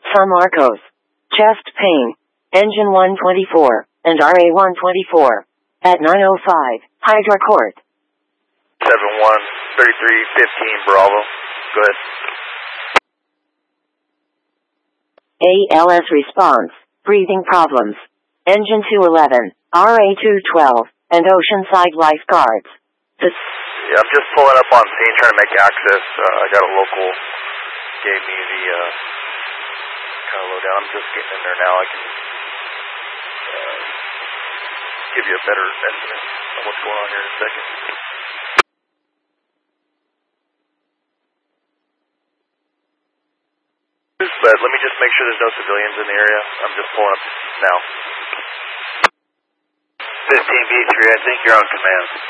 San Marcos. Chest pain. Engine 124 and RA 124 at 905 Hydra Court. 713315 Bravo. Go ahead. ALS response. Breathing problems. Engine 211, RA 212, and Oceanside Lifeguards. Yeah, I'm just pulling up on scene trying to make access. I got a local gave me the kind of lowdown. I'm just getting in there now. I can give you a better estimate on what's going on here in a second. But let me just make sure there's no civilians in the area. I'm just pulling up now. 15B3, I think you're on command.